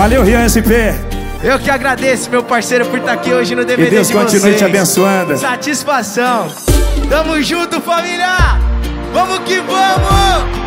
Valeu, Rian SP. Eu que agradeço, meu parceiro, por estar aqui hoje no DVD que Deus de vocês. continue te abençoando. Satisfação. Tamo junto, família. Vamos que vamos.